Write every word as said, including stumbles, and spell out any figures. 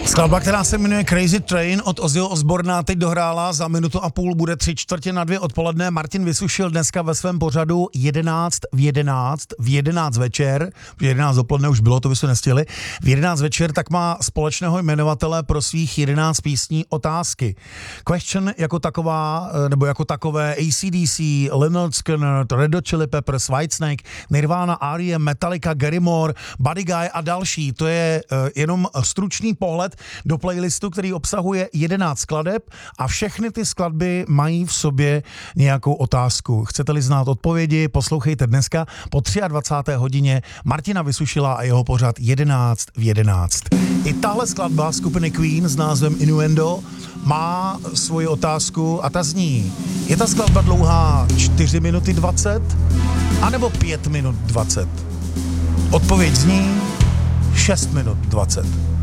Skladba, která se jmenuje Crazy Train od Ozzyho Osborna, teď dohrála, za minutu a půl bude tři čtvrtě na dvě odpoledne. Martin Vysušil dneska ve svém pořadu jedenáct v jedenáct, v jedenáct večer, v jedenáct dopoledne už bylo, to by se nestihli, v jedenáct večer, tak má společného jmenovatele pro svých jedenáct písní otázky. Question jako taková, nebo jako takové A C D C, Lynyrd Skynyrd, Red Hot Chili Peppers, Whitesnake, Nirvana, R E M, Metallica, Gary Moore, Buddy Guy a další. To je uh, jenom stručný pohled do playlistu, který obsahuje jedenáct skladeb a všechny ty skladby mají v sobě nějakou otázku. Chcete-li znát odpovědi, poslouchejte dneska po dvacáté třetí hodině Martina Vysušila a jeho pořad jedenáct v jedenáct. I tahle skladba skupiny Queen s názvem Innuendo má svoji otázku a ta zní: je ta skladba dlouhá čtyři minuty dvacet anebo pět minut dvacet? Odpověď zní šest minut dvacet.